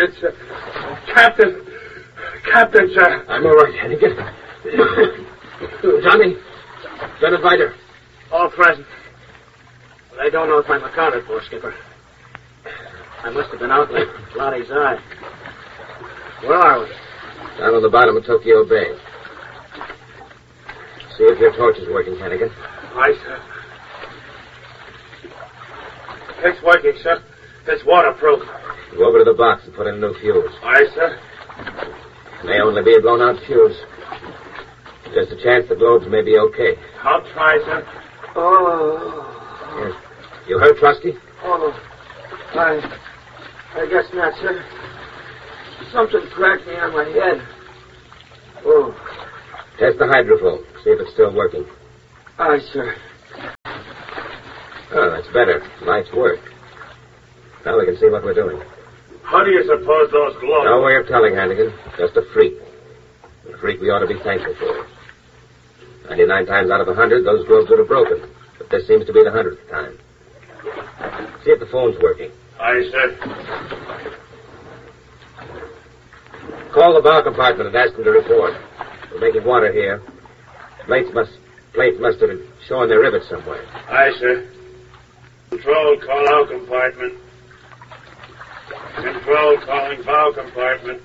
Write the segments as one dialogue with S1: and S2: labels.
S1: It's, Captain, sir.
S2: I'm all right, Hannigan. Johnny, Lieutenant Viter.
S3: All present. But I don't know if I'm accounted for, Skipper. I must have been out like Lottie's eye. Where are we?
S2: Down on the bottom of Tokyo Bay. See if your torch is working, Hannigan.
S1: Aye, sir. It's working, sir. It's waterproof.
S2: Go over to the box and put in a new fuse.
S1: Aye, sir.
S2: May only be a blown-out fuse. Just a chance the globes may be okay.
S1: I'll try, sir.
S3: Oh.
S2: Yes. You hurt, Trusty?
S3: Oh. I guess not, sir. Something cracked me on my head. Oh.
S2: Test the hydrophone. See if it's still working.
S3: Aye, sir.
S2: Oh, that's better. Lights work. Now we can see what we're doing.
S1: How do you suppose those globes...
S2: No way of telling, Hannigan. Just a freak. A freak we ought to be thankful for. 99 times out of 100, those globes would have broken. But this seems to be the 100th time. See if the phone's working.
S1: Aye, sir.
S2: Call the bow compartment and ask them to report. We're making water here. Plates must have shown their rivets somewhere.
S1: Aye, sir. Control, call out compartment. Control, calling bow compartment.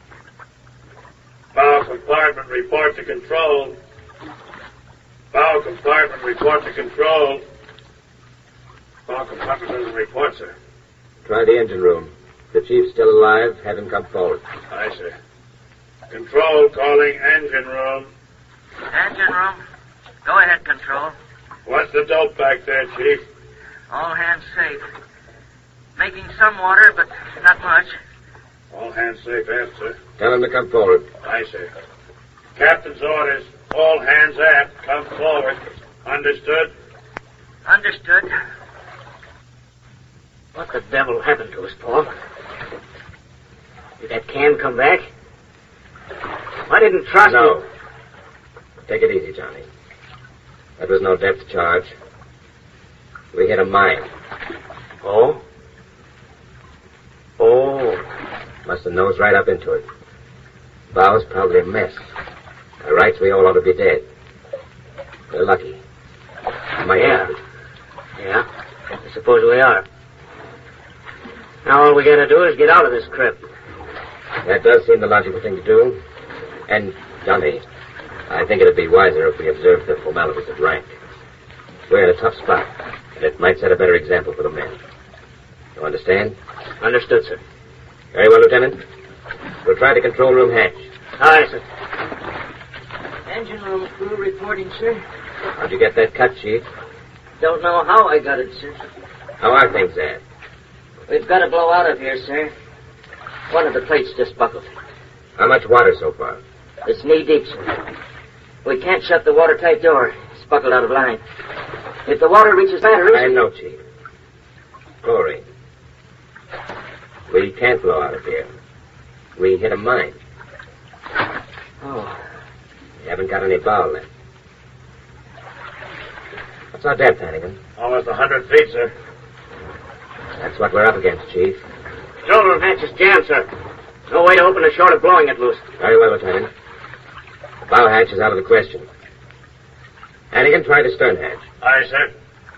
S1: Bow compartment, report to control. Bow compartment, report to control. Bow compartment doesn't report, sir.
S2: Try the engine room. If the chief's still alive, have him come forward.
S1: Aye, sir. Control, calling engine room.
S4: Engine room. Go ahead, Control.
S1: What's the dope back there, Chief?
S4: All hands safe. Making some water, but not much.
S1: All hands safe aft, sir.
S2: Tell him to come forward.
S1: Aye, sir. Captain's orders. All hands aft. Come forward. Understood?
S4: Understood.
S3: What the devil happened to us, Paul? Did that can come back? I didn't trust
S2: No.
S3: you.
S2: Take it easy, Johnny. That was no depth charge. We hit a mine.
S3: Oh? Oh.
S2: Must have nosed right up into it. Bow's probably a mess. By rights, we all ought to be dead. We're lucky.
S3: Yeah, I suppose we are. Now all we gotta do is get out of this crypt.
S2: That does seem the logical thing to do. And, Johnny, I think it'd be wiser if we observed the formalities of rank. We're in a tough spot, and it might set a better example for the men. You understand?
S3: Understood, sir.
S2: Very well, Lieutenant. We'll try the control room hatch.
S3: Aye, sir.
S4: Engine room crew reporting, sir.
S2: How'd you get that cut, Chief?
S4: Don't know how I got it, sir.
S2: How are things there?
S4: We've got to blow out of here, sir. One of the plates just buckled.
S2: How much water so far?
S4: It's knee-deep, sir. We can't shut the watertight door. It's buckled out of line. If the water reaches batteries...
S2: I know, Chief. Chlorine. We can't blow out of here. We hit a mine.
S4: Oh.
S2: We haven't got any bow left. What's our depth, Hannigan?
S1: Almost 100 feet, sir.
S2: That's what we're up against, Chief.
S3: Control room hatch is jammed, sir. No way to open it short of blowing it loose.
S2: Very well, Lieutenant. The bow hatch is out of the question. Hannigan, try the stern hatch.
S1: Aye, sir.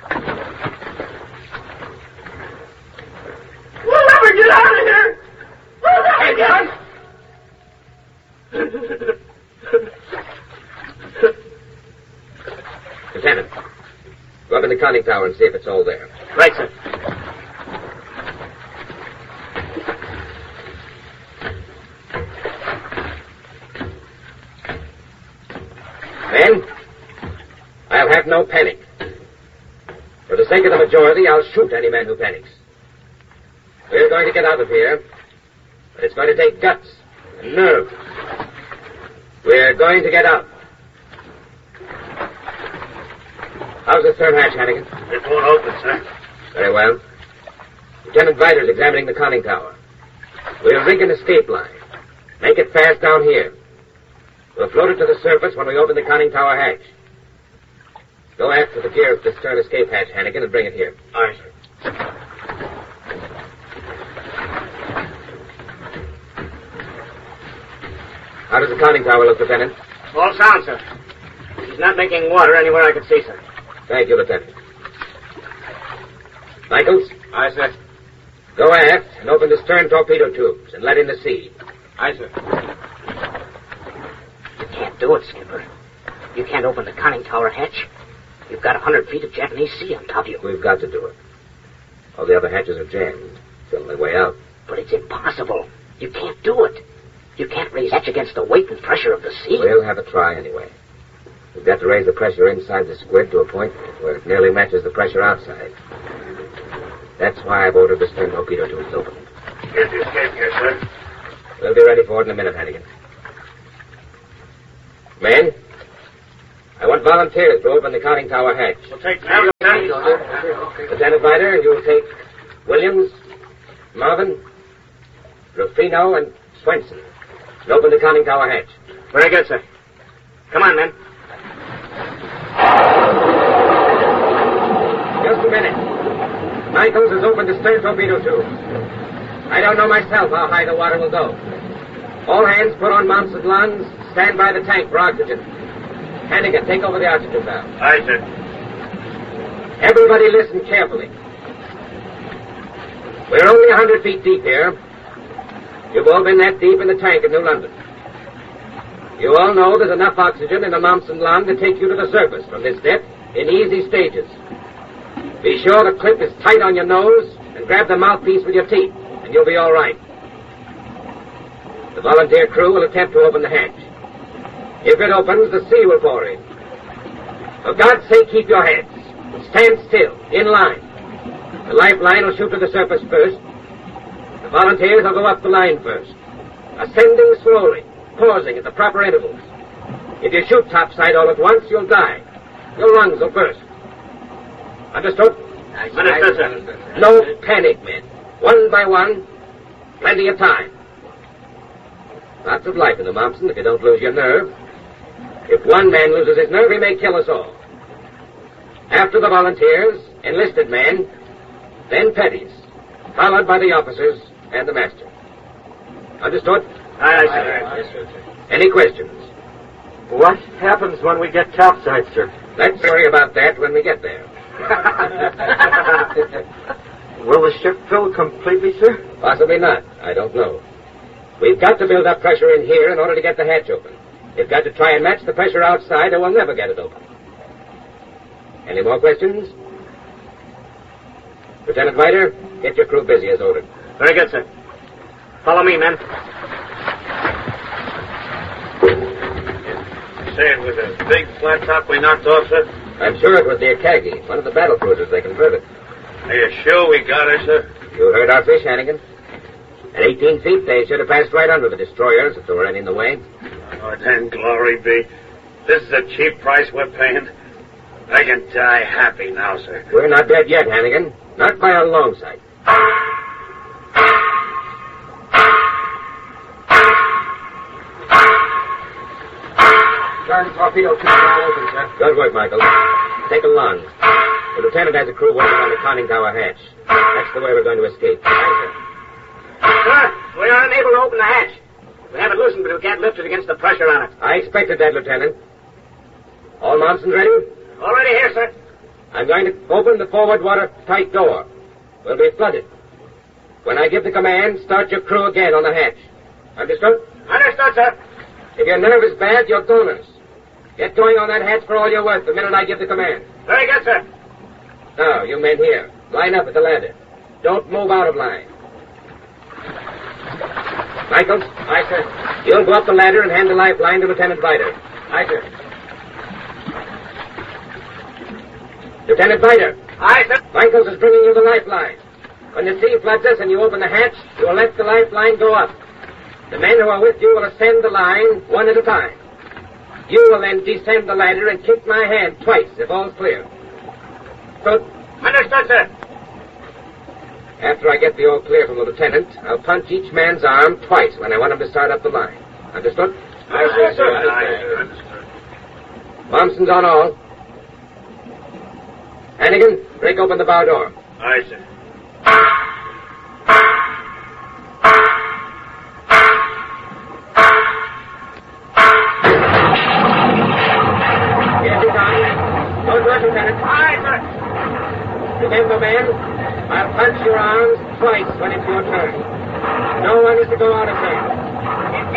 S3: We'll never get out of here! We'll never get out!
S2: Lieutenant, go up in the conning tower and see if it's all there.
S3: Right, sir.
S2: Men, I'll have no panic. For the sake of the majority, I'll shoot any man who panics. We're going to get out of here, but it's going to take guts and nerve. We're going to get out. How's the stern hatch, Hannigan?
S1: It won't open, sir.
S2: Very well. Lieutenant Viter's examining the conning tower. We'll rig an escape line. Make it fast down here. We'll float it to the surface when we open the conning tower hatch. Go after the gear of the stern escape hatch, Hannigan, and bring it here.
S1: Aye, sir.
S2: How does the conning tower look, Lieutenant?
S3: All sound, sir. He's not making water anywhere I can see, sir.
S2: Thank you, Lieutenant. Michaels?
S3: Aye, sir.
S2: Go aft and open the stern torpedo tubes and let in the sea.
S3: Aye, sir. You can't do it, Skipper. You can't open the conning tower hatch. You've got 100 feet of Japanese sea on top of you.
S2: We've got to do it. All the other hatches are jammed. It's the only way out.
S3: But it's impossible. You can't do it. You can't raise hatch against the weight and pressure of the sea.
S2: We'll have a try anyway. We've got to raise the pressure inside the squid to a point where it nearly matches the pressure outside. That's why I've ordered the stern torpedo tubes open.
S1: Get the escape gear, sir.
S2: We'll be ready for it in a minute, Hannigan. Men, I want volunteers to open the conning tower hatch.
S1: We'll take now,
S2: Lieutenant Ryder, you'll take Williams, Marvin, Rufino, and Swenson. And open the conning tower hatch.
S3: Very good, sir. Come on, men.
S2: Just a minute. Michaels has opened the stern torpedo tube. I don't know myself how high the water will go. All hands put on mounts and lungs. Stand by the tank for oxygen. Hannigan, take over the oxygen valve.
S1: Aye, sir.
S2: Everybody listen carefully. We're only 100 feet deep here. You've all been that deep in the tank in New London. You all know there's enough oxygen in the Momsen lung to take you to the surface from this depth in easy stages. Be sure the clip is tight on your nose and grab the mouthpiece with your teeth, and you'll be all right. The volunteer crew will attempt to open the hatch. If it opens, the sea will pour in. For God's sake, keep your heads. Stand still, in line. The lifeline will shoot to the surface first. The volunteers will go up the line first, ascending slowly, pausing at the proper intervals. If you shoot topside all at once, you'll die. Your lungs will burst. Understood?
S1: Understood, sir.
S2: No panic, men. One by one, plenty of time. Lots of life in the Momsen if you don't lose your nerve. If one man loses his nerve, he may kill us all. After the volunteers, enlisted men, then petties, followed by the officers and the master. Understood?
S3: Aye, sir.
S2: Any questions?
S5: What happens when we get topside, sir?
S2: Let's worry about that when we get there.
S5: Will the ship fill completely, sir?
S2: Possibly not. I don't know. We've got to build up pressure in here in order to get the hatch open. We've got to try and match the pressure outside or we'll never get it open. Any more questions? Lieutenant Ryder, get your crew busy as ordered.
S3: Very good, sir. Follow me, men.
S1: Say it was a big flat top we knocked off, sir?
S2: I'm sure it was the Akagi, one of the battle cruisers they converted.
S1: Are you sure we got her, sir?
S2: You heard our fish, Hannigan. At 18 feet, they should have passed right under the destroyers if there were any in the way.
S1: Oh, then glory be. This is a cheap price we're paying. I can die happy now, sir.
S2: We're not dead yet, Hannigan. Not by a long sight.
S5: Stern torpedo tube now open, sir.
S2: Good work, Michael. Take a lung. The lieutenant has a crew working on the conning tower hatch. That's the way we're going to escape.
S3: Sir, we are unable to open the hatch. We have it loosened, but we can't lift it against the pressure on it.
S2: I expected that, Lieutenant. All Monsons ready?
S3: Already here, sir.
S2: I'm going to open the forward watertight door. We'll be flooded. When I give the command, start your crew again on the hatch. Understood?
S3: Understood, sir.
S2: If your nerve is bad, you're goners. Get going on that hatch for all you're worth the minute I give the command.
S3: Very good, sir.
S2: Now, you men here, line up at the ladder. Don't move out of line. Michaels?
S3: Aye, sir.
S2: You'll go up the ladder and hand the lifeline to Lieutenant Ryder.
S3: Aye, sir.
S2: Lieutenant Ryder.
S3: Aye, sir.
S2: Michaels is bringing you the lifeline. When the sea floods us and you open the hatch, you will let the lifeline go up. The men who are with you will ascend the line one at a time. You will then descend the ladder and kick my hand twice if all's clear. Good.
S3: Understood, sir.
S2: After I get the all clear from the lieutenant, I'll punch each man's arm twice when I want him to start up the line. Understood?
S3: Aye, sir.
S1: Aye, sir. Understood.
S2: Momsen's on all. Hannigan, break open the bow door.
S1: Aye, sir.
S2: Remember, men, I'll punch your arms twice when it's your turn. No one is to go out of turn.